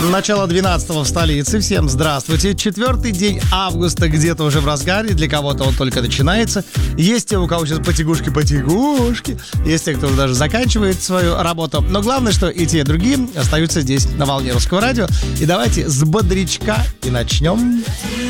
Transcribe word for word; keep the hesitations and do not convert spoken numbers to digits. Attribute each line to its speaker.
Speaker 1: Начало двенадцатого в столице. Всем здравствуйте. Четвертый день августа где-то уже в разгаре. Для кого-то он только начинается. Есть те, у кого сейчас потягушки-потягушки. Есть те, кто уже даже заканчивает свою работу. Но главное, что и те, и другие остаются здесь на волне Русского радио. И давайте с бодрячка и начнем.